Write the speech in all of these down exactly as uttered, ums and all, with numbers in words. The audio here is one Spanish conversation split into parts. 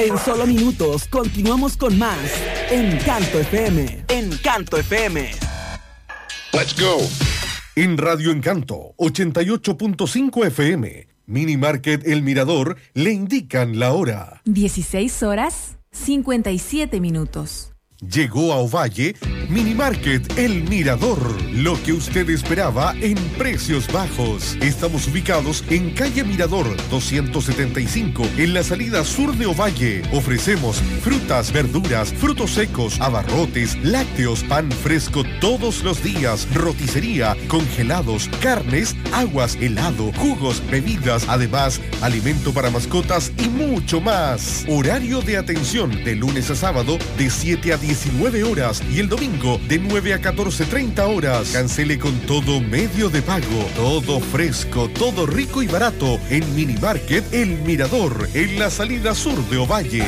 En solo minutos continuamos con más Encanto F M. Encanto F M. Let's go. En Radio Encanto ochenta y ocho punto cinco F M, Mini Market El Mirador le indican la hora. dieciséis horas cincuenta y siete minutos. Llegó a Ovalle Mini Market El Mirador, lo que usted esperaba en precios bajos. Estamos ubicados en calle Mirador doscientos setenta y cinco, en la salida sur de Ovalle. Ofrecemos frutas, verduras, frutos secos, abarrotes, lácteos, pan fresco todos los días, roticería, congelados, carnes, aguas, helado, jugos, bebidas, además alimento para mascotas y mucho más. Horario de atención de lunes a sábado de siete a diecinueve horas y el domingo de nueve a catorce treinta horas. Cancele con todo medio de pago. Todo fresco, todo rico y barato en Mini Market El Mirador, en la salida sur de Ovalle.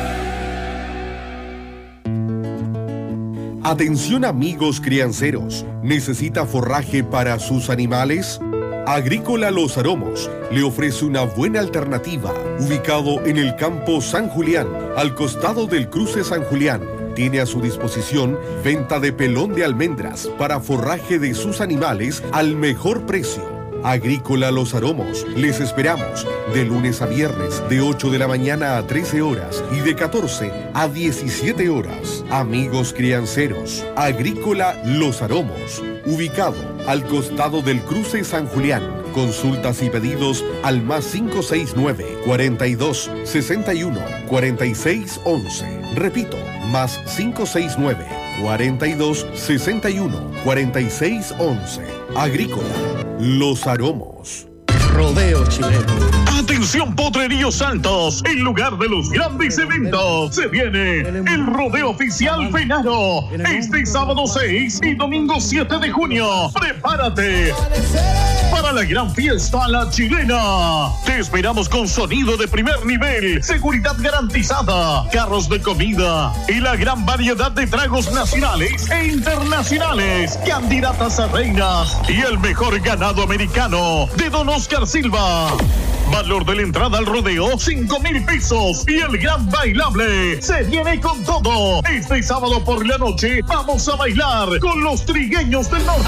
Atención amigos crianceros, ¿necesita forraje para sus animales? Agrícola Los Aromos le ofrece una buena alternativa, ubicado en el campo San Julián, al costado del cruce San Julián. Tiene a su disposición venta de pelón de almendras para forraje de sus animales al mejor precio. Agrícola Los Aromos, les esperamos de lunes a viernes de ocho de la mañana a trece horas y de catorce a diecisiete horas. Amigos crianceros, Agrícola Los Aromos, ubicado al costado del cruce San Julián. Consultas y pedidos al más cinco seis nueve, cuarenta y dos, sesenta y uno, cuarenta y seis, once. Repito, más cinco seis nueve, cuarenta y dos, sesenta y uno, cuarenta y seis, once. Agrícola Los Aromos. Rodeo chileno. Atención Potreríos Santos, en lugar de los grandes eventos, se viene el Rodeo Oficial Venaro, este sábado seis y domingo siete de junio. ¡Prepárate para la gran fiesta La Chilena! Te esperamos con sonido de primer nivel, seguridad garantizada, carros de comida y la gran variedad de tragos nacionales e internacionales, candidatas a reinas y el mejor ganado americano de Don Oscar Silva. Valor de la entrada al rodeo, cinco mil pesos. Y el gran bailable se viene con todo. Este sábado por la noche vamos a bailar con los trigueños del norte.